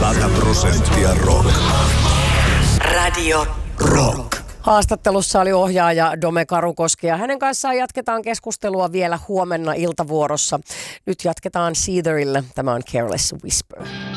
100% rock. Radio Rock. Haastattelussa oli ohjaaja Dome Karukoski ja hänen kanssaan jatketaan keskustelua vielä huomenna iltavuorossa. Nyt jatketaan Seetherille. Tämä on Careless Whisper.